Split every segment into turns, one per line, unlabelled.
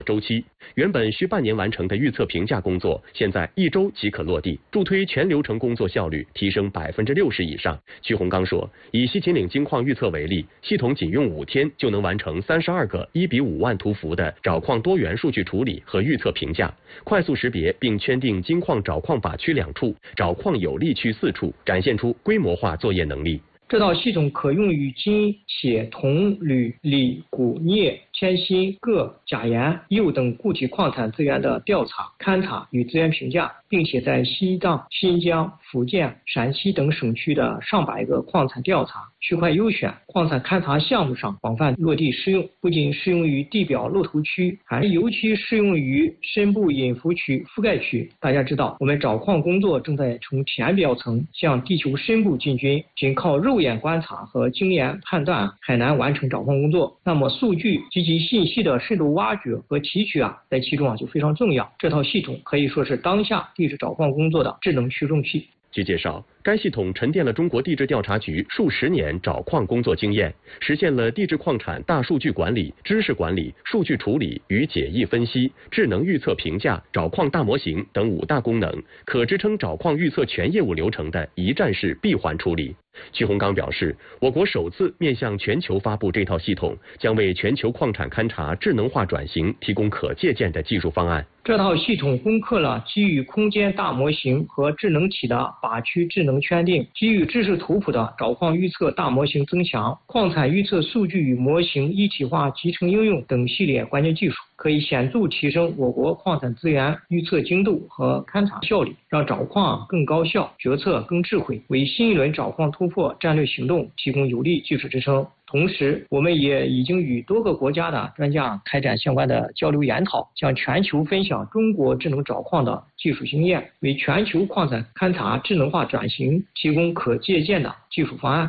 周期，原本需半年完成的预测评价工作，现在1周即可落地，助推全流程工作效率提升60%以上。曲洪刚说，以西秦岭金矿预测为例，系统仅用5天就能完成32个1:5万图幅的找矿多元数据处理和预测评价，快速识别并圈定金矿找矿靶区2处，找矿有利区4处，展现出规模化作业能力。
这套系统可用于金、铁、铜、铝、锂、钴、镍、铅、锌、铬、钾、盐、铀等固体矿产资源的调查、勘查与资源评价，并且在西藏、新疆、福建、陕西等省区的上百个矿产调查、区块优选、矿产勘查项目上广泛落地适用。不仅适用于地表露头区，还尤其适用于深部隐伏区、覆盖区。大家知道，我们找矿工作正在从浅表层向地球深部进军，仅靠肉眼观察和经验判断很难完成找矿工作。那么数据及其信息的深度挖掘和提取在其中就非常重要。这套系统可以说是当下地质找矿工作的智能驱动器。
据介绍，该系统沉淀了中国地质调查局数十年找矿工作经验，实现了地质矿产大数据管理、知识管理、数据处理与解译分析、智能预测评价、找矿大模型等5大功能，可支撑找矿预测全业务流程的一站式闭环处理。曲洪刚表示，我国首次面向全球发布这套系统，将为全球矿产勘查智能化转型提供可借鉴的技术方案。
这套系统攻克了基于空间大模型和智能体的靶区智能圈定，基于知识图谱的找矿预测大模型增强，矿产预测数据与模型一体化集成应用等系列关键技术，可以显著提升我国矿产资源预测精度和勘查效率，让找矿更高效，决策更智慧，为新一轮找矿突破战略行动提供有力技术支撑。同时，我们也已经与多个国家的专家开展相关的交流研讨，向全球分享中国智能找矿的技术经验，为全球矿产勘查智能化转型提供可借鉴的技术方案。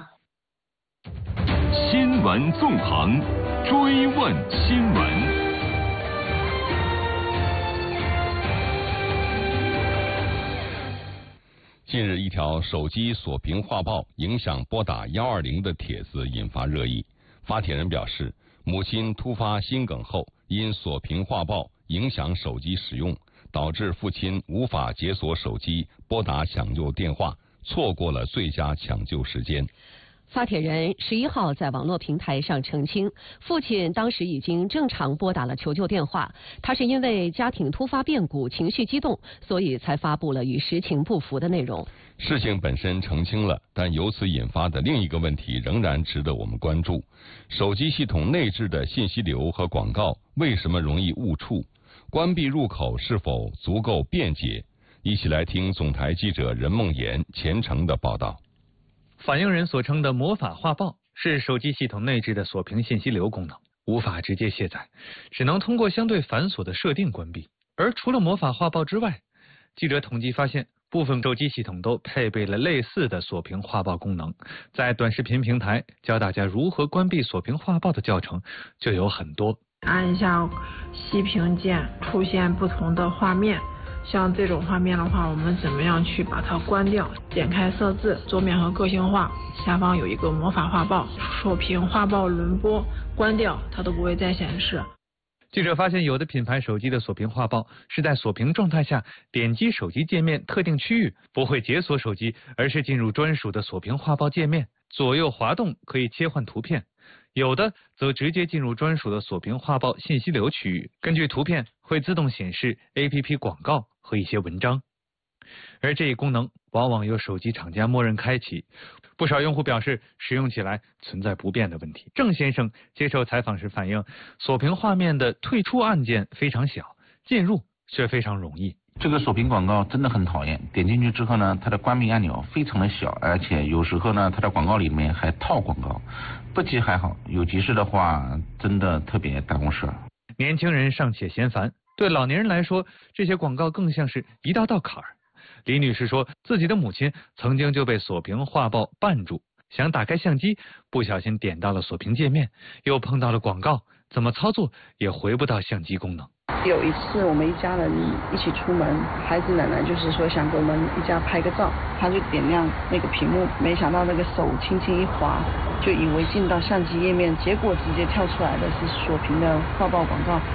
新闻纵横，追问新闻。近日，一条手机锁屏画报影响拨打120的帖子引发热议。发帖人表示，母亲突发心梗后，因锁屏画报影响手机使用，导致父亲无法解锁手机拨打抢救电话，错过了最佳抢救时间。
发帖人11号在网络平台上澄清，父亲当时已经正常拨打了求救电话，他是因为家庭突发变故，情绪激动，所以才发布了与实情不符的内容。
事情本身澄清了，但由此引发的另一个问题仍然值得我们关注：手机系统内置的信息流和广告为什么容易误触？关闭入口是否足够便捷？一起来听总台记者任梦妍、钱程的报道。
反映人所称的魔法画报是手机系统内置的锁屏信息流功能，无法直接卸载，只能通过相对繁琐的设定关闭。而除了魔法画报之外，记者统计发现，部分手机系统都配备了类似的锁屏画报功能。在短视频平台教大家如何关闭锁屏画报的教程就有很多。
按一下熄屏键，出现不同的画面。像这种画面的话，我们怎么样去把它关掉？点开设置，桌面和个性化，下方有一个魔法画报，锁屏画报轮播，关掉它都不会再显示。
记者发现，有的品牌手机的锁屏画报是在锁屏状态下点击手机界面特定区域，不会解锁手机，而是进入专属的锁屏画报界面，左右滑动可以切换图片。有的则直接进入专属的锁屏画报信息流区域，根据图片会自动显示 APP 广告和一些文章。而这一功能往往由手机厂家默认开启，不少用户表示使用起来存在不便的问题。郑先生接受采访时反映，锁屏画面的退出按键非常小，进入却非常容易。
这个锁屏广告真的很讨厌，点进去之后呢，它的关闭按钮非常的小，而且有时候呢，它的广告里面还套广告，不急还好，有急事的话真的特别耽误事。
年轻人尚且嫌烦，对老年人来说，这些广告更像是一道道坎儿。李女士说，自己的母亲曾经就被锁屏画报绊住，想打开相机，不小心点到了锁屏界面，又碰到了广告，怎么操作也回不到相机功能。
有一次我们一家人一起出门，孩子奶奶就是说想给我们一家拍个照，他就点亮那个屏幕，没想到那个手轻轻一滑，就以为进到相机页面，结果直接跳出来的是锁屏的画报广告，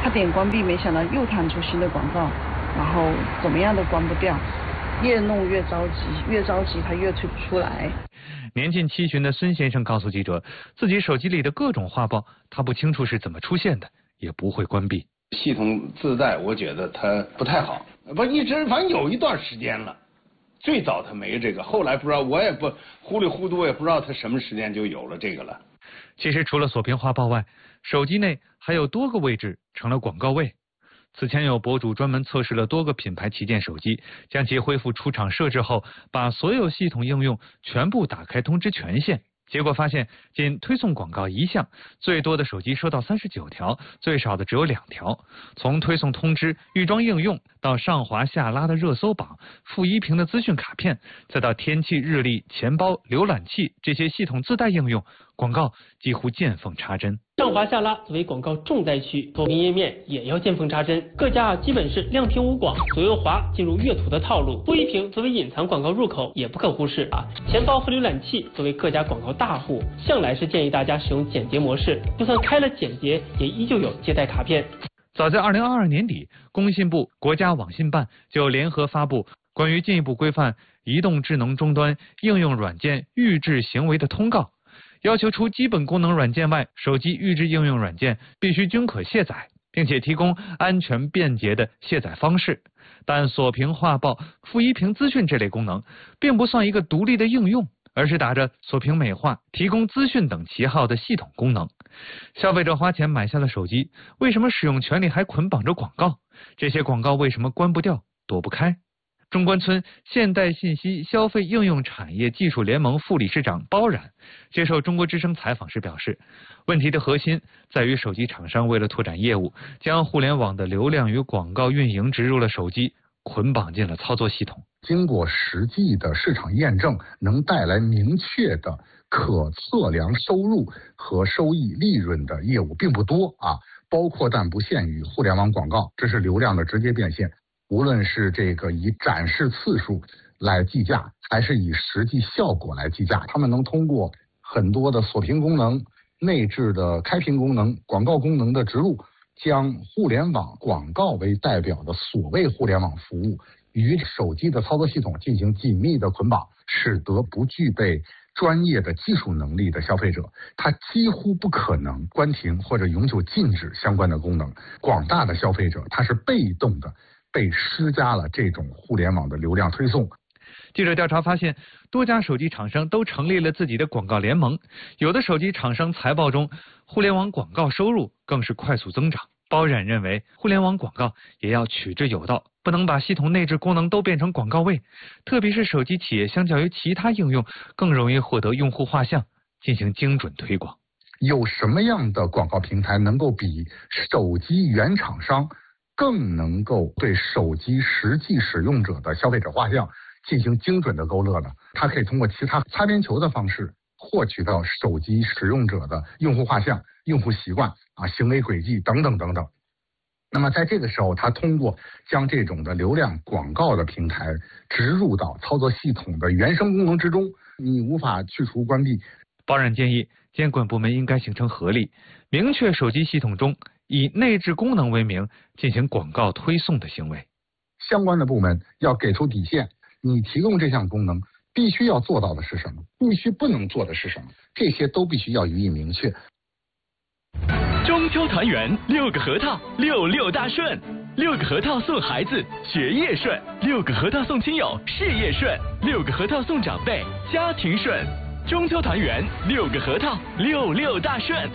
他点关闭，没想到又弹出新的广告，然后怎么样都关不掉，越弄越着急，越着急他越退不出来。
年近70旬的孙先生告诉记者，自己手机里的各种画报，他不清楚是怎么出现的，也不会关闭。
系统自带，我觉得它不太好，一直反正有一段时间了。最早它没这个，后来不知道，我也不糊里糊涂，也不知道它什么时间就有了这个了。
其实除了锁屏画报外，手机内还有多个位置成了广告位。此前有博主专门测试了多个品牌旗舰手机，将其恢复出厂设置后，把所有系统应用全部打开通知权限。结果发现，仅推送广告一项，最多的手机收到39条，最少的只有2条。从推送通知、预装应用，到上滑下拉的热搜榜、负1屏的资讯卡片，再到天气、日历、钱包、浏览器这些系统自带应用，广告几乎见缝插针。
上滑下拉作为广告重灾区，锁屏页面也要见缝插针。各家基本是亮屏无广，左右滑进入阅图的套路。负1屏作为隐藏广告入口也不可忽视啊。钱包和浏览器作为各家广告大户，向来是建议大家使用简洁模式，就算开了简洁，也依旧有接待卡片。
早在2022年底，工信部、国家网信办就联合发布关于进一步规范移动智能终端应用软件预置行为的通告。要求除基本功能软件外，手机预置应用软件必须均可卸载，并且提供安全便捷的卸载方式。但锁屏画报、负1屏资讯这类功能，并不算一个独立的应用，而是打着锁屏美化、提供资讯等旗号的系统功能。消费者花钱买下了手机，为什么使用权里还捆绑着广告？这些广告为什么关不掉、躲不开？中关村现代信息消费应用产业技术联盟副理事长包冉接受中国之声采访时表示，问题的核心在于手机厂商为了拓展业务，将互联网的流量与广告运营植入了手机，捆绑进了操作系统。
经过实际的市场验证，能带来明确的可测量收入和收益利润的业务并不多啊，包括但不限于互联网广告，这是流量的直接变现。无论是这个以展示次数来计价，还是以实际效果来计价，他们能通过很多的锁屏功能、内置的开屏功能、广告功能的植入，将互联网广告为代表的所谓互联网服务与手机的操作系统进行紧密的捆绑，使得不具备专业的技术能力的消费者，他几乎不可能关停或者永久禁止相关的功能。广大的消费者他是被动的被施加了这种互联网的流量推送。
记者调查发现，多家手机厂商都成立了自己的广告联盟，有的手机厂商财报中互联网广告收入更是快速增长。包冉认为，互联网广告也要取之有道，不能把系统内置功能都变成广告位，特别是手机企业相较于其他应用更容易获得用户画像，进行精准推广。
有什么样的广告平台能够比手机原厂商更能够对手机实际使用者的消费者画像进行精准的勾勒呢？它可以通过其他擦边球的方式获取到手机使用者的用户画像、用户习惯行为轨迹等等等等。那么在这个时候，它通过将这种的流量广告的平台植入到操作系统的原生功能之中，你无法去除关闭。
包冉建议监管部门应该形成合力，明确手机系统中以内置功能为名进行广告推送的行为。
相关的部门要给出底线，你提供这项功能必须要做到的是什么，必须不能做的是什么，这些都必须要予以明确。
中秋团圆，6个核桃，66大顺，6个核桃送孩子学业顺，6个核桃送亲友事业顺，6个核桃送长辈家庭顺。中秋团圆，6个核桃，66大顺。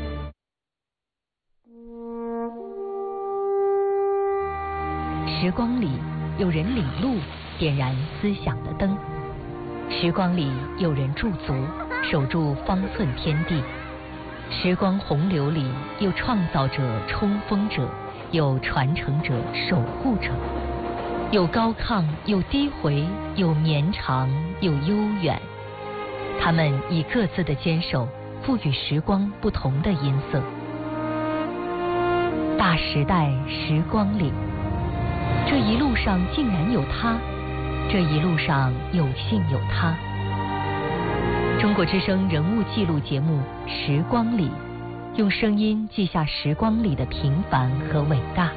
时光里有人领路，点燃思想的灯；时光里有人驻足，守住方寸天地。时光洪流里有创造者、冲锋者，有传承者、守护者，有高亢，有低回，有绵长，有悠远。他们以各自的坚守，赋予时光不同的音色。大时代时光里，这一路上竟然有他，这一路上有幸有他。中国之声人物记录节目《时光里》， 用声音记下时光里的平凡和伟大。